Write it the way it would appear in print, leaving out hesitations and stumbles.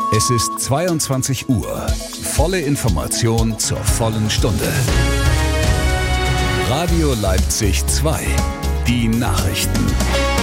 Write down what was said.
Es ist 22 Uhr. Volle Information zur vollen Stunde. Radio Leipzig 2. Die Nachrichten.